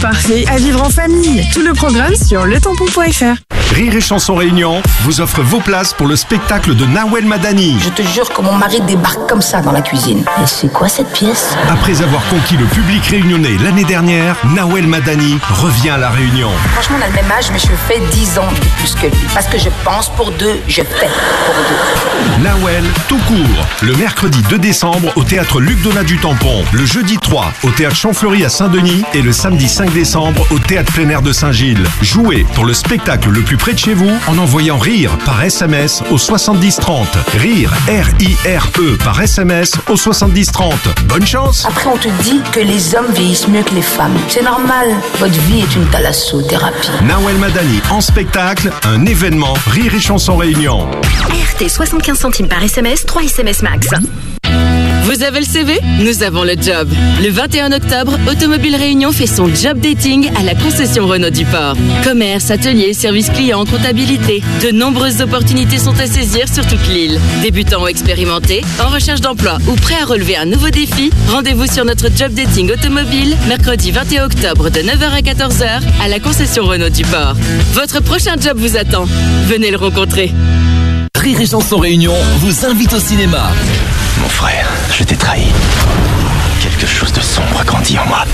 Parfait à vivre en famille. Tout le programme sur letampon.fr. Rire et Chanson Réunion vous offre vos places pour le spectacle de Nawel Madani. Je te jure que mon mari débarque comme ça dans la cuisine. Et c'est quoi cette pièce? Après avoir conquis le public réunionnais l'année dernière, Nawel Madani revient à La Réunion. Franchement, on a le même âge, mais je fais 10 ans de plus que lui. Parce que je pense pour deux, je fais pour deux. Nawel, tout court. Le mercredi 2 décembre au théâtre Luc Donat du Tampon. Le jeudi 3 au théâtre Champfleury à Saint-Denis. Et le samedi 5 décembre au théâtre plein air de Saint-Gilles. Jouez pour le spectacle le plus près de chez vous en envoyant RIRE par SMS au 7030. RIRE, R-I-R-E par SMS au 7030. Bonne chance! Après, on te dit que les hommes vieillissent mieux que les femmes. C'est normal. Votre vie est une thalassothérapie. Nawel Madani en spectacle, un événement Rire et Chanson Réunion. RT 75 centimes par SMS, 3 SMS max. Vous avez le CV? Nous avons le job. Le 21 octobre, Automobile Réunion fait son job dating à la concession Renault du Port. Commerce, atelier, service client, comptabilité. De nombreuses opportunités sont à saisir sur toute l'île. Débutants ou expérimentés, en recherche d'emploi ou prêts à relever un nouveau défi, rendez-vous sur notre job dating automobile, mercredi 21 octobre de 9h à 14h à la concession Renault du Port. Votre prochain job vous attend. Venez le rencontrer. Rire et Chanson Réunion vous invite au cinéma. Mon frère, je t'ai trahi. Quelque chose de sombre grandit en moi.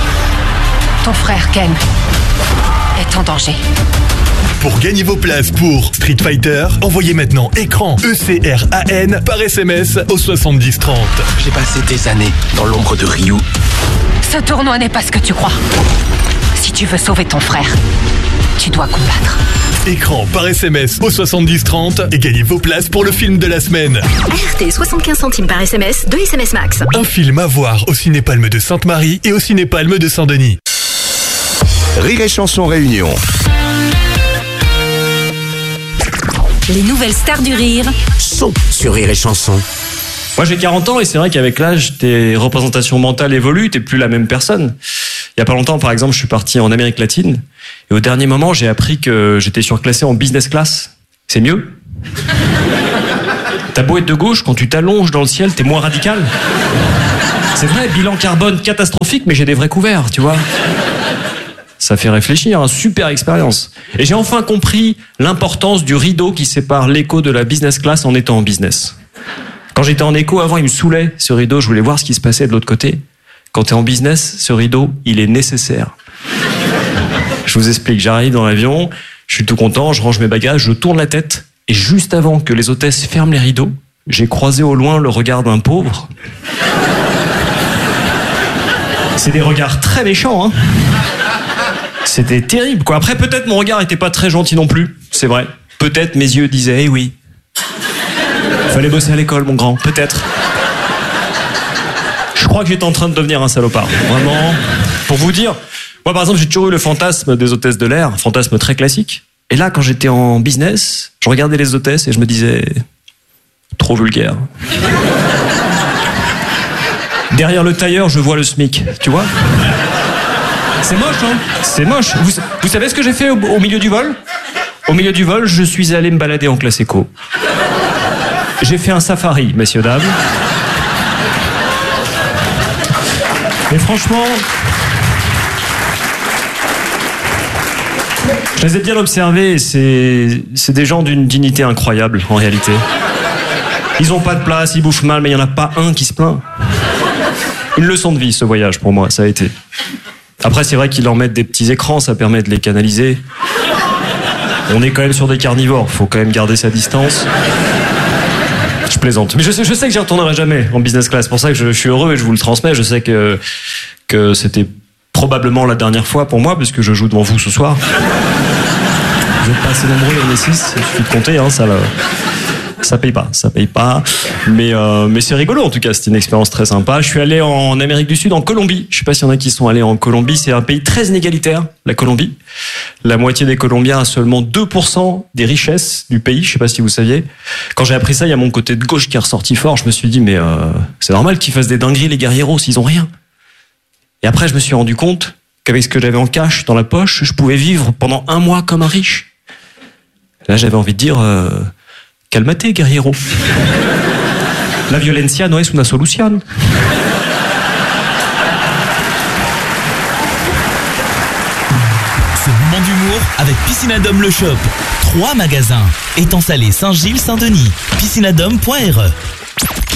Ton frère, Ken, est en danger. Pour gagner vos places pour Street Fighter, envoyez maintenant écran ECRAN par SMS au 7030. J'ai passé des années dans l'ombre de Ryu. Ce tournoi n'est pas ce que tu crois. Si tu veux sauver ton frère, tu dois combattre. Écran par SMS au 7030 et gagnez vos places pour le film de la semaine. RT 75 centimes par SMS, 2 SMS max. Un film à voir au Cinépalme de Sainte-Marie et au Cinépalme de Saint-Denis. Rire et Chanson Réunion. Les nouvelles stars du rire sont sur Rire et Chanson. Moi j'ai 40 ans et c'est vrai qu'avec l'âge, tes représentations mentales évoluent, t'es plus la même personne. Il y a pas longtemps, par exemple, je suis parti en Amérique latine et au dernier moment, j'ai appris que j'étais surclassé en business class. C'est mieux. T'as beau être de gauche, quand tu t'allonges dans le ciel, t'es moins radical. C'est vrai, bilan carbone catastrophique, mais j'ai des vrais couverts, tu vois. Ça fait réfléchir, hein, super expérience. Et j'ai enfin compris l'importance du rideau qui sépare l'éco de la business class en étant en business. Quand j'étais en éco, avant, il me saoulait, ce rideau, je voulais voir ce qui se passait de l'autre côté. Quand t'es en business, ce rideau, il est nécessaire. Je vous explique, j'arrive dans l'avion, je suis tout content, je range mes bagages, je tourne la tête, et juste avant que les hôtesses ferment les rideaux, j'ai croisé au loin le regard d'un pauvre. C'est des regards très méchants, hein. C'était terrible, quoi. Après, peut-être mon regard était pas très gentil non plus, c'est vrai. Peut-être mes yeux disaient, eh oui. Fallait bosser à l'école, mon grand, peut-être. Je crois que j'étais en train de devenir un salopard. Vraiment. Pour vous dire, moi, par exemple, j'ai toujours eu le fantasme des hôtesses de l'air, un fantasme très classique. Et là, quand j'étais en business, je regardais les hôtesses et je me disais, trop vulgaire. Derrière le tailleur, je vois le SMIC, tu vois. C'est moche, hein. C'est moche. Vous savez ce que j'ai fait au milieu du vol? Au milieu du vol, je suis allé me balader en classe éco. J'ai fait un safari, messieurs, dames. Mais franchement, je les ai bien observés et c'est des gens d'une dignité incroyable, en réalité. Ils ont pas de place, ils bouffent mal, mais il y en a pas un qui se plaint. Une leçon de vie, ce voyage, pour moi, ça a été. Après, c'est vrai qu'ils leur mettent des petits écrans, ça permet de les canaliser. On est quand même sur des carnivores, faut quand même garder sa distance. Je plaisante. Mais je sais que j'y retournerai jamais en business class. C'est pour ça que je suis heureux et je vous le transmets. Je sais que c'était probablement la dernière fois pour moi, puisque je joue devant vous ce soir. Vous n'êtes pas assez nombreux, on est 6. Il suffit de compter, hein, ça paye pas. Mais c'est rigolo en tout cas, c'était une expérience très sympa. Je suis allé en Amérique du Sud, en Colombie. Je sais pas s'il y en a qui sont allés en Colombie. C'est un pays très inégalitaire, la Colombie. La moitié des Colombiens a seulement 2% des richesses du pays. Je sais pas si vous saviez. Quand j'ai appris ça, il y a mon côté de gauche qui est ressorti fort. Je me suis dit, mais c'est normal qu'ils fassent des dingueries les guerrieros s'ils ont rien. Et après, je me suis rendu compte qu'avec ce que j'avais en cash dans la poche, je pouvais vivre pendant 1 mois comme un riche. Là, j'avais envie de dire... calmate, guerriero. La violencia no es una solución. moment d'humour avec Piscinadome le Shop. 3 magasins. Étang Salé, Saint-Gilles, Saint-Denis. Piscinadome.re